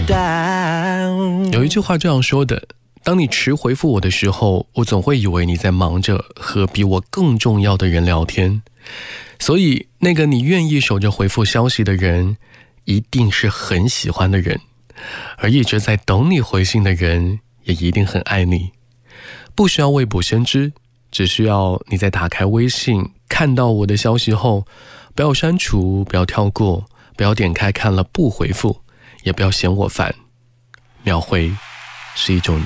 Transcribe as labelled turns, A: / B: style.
A: down。
B: 有一句话这样说的，当你迟回复我的时候，我总会以为你在忙着和比我更重要的人聊天，所以那个你愿意守着回复消息的人一定是很喜欢的人，而一直在等你回信的人也一定很爱你。不需要未卜先知，只需要你在打开微信看到我的消息后，不要删除，不要跳过，不要点开看了不回复，也不要嫌我烦。秒回是一种